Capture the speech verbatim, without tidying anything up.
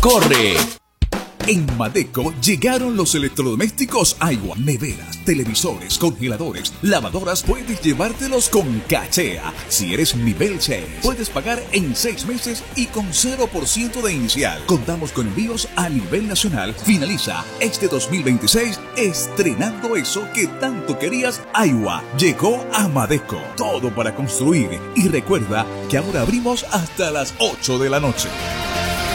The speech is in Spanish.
corre. En Madeco llegaron los electrodomésticos Aiwa, neveras, televisores, congeladores, lavadoras, puedes llevártelos con Cachea. Si eres nivel seis, puedes pagar en seis meses y con cero por ciento de inicial. Contamos con envíos a nivel nacional. Finaliza este dos mil veintiséis estrenando eso que tanto querías. Aiwa llegó a Madeco, todo para construir. Y recuerda que ahora abrimos hasta las ocho de la noche.